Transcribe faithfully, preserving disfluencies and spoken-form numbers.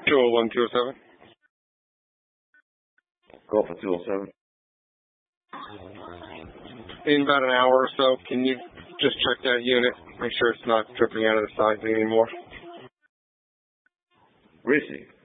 two oh one, two oh seven. Go for two oh seven. In about an hour or so, can you just check that unit? Make sure it's not dripping out of the side anymore. Receive.